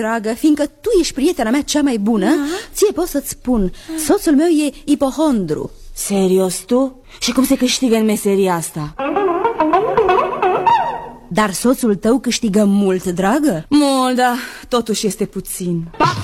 dragă, fiindcă tu ești prietena mea cea mai bună, ție pot să-ți spun, soțul meu e ipohondru. Serios tu? Și cum se câștigă în meseria asta? Dar soțul tău câștigă mult, dragă? Mult, da, totuși este puțin.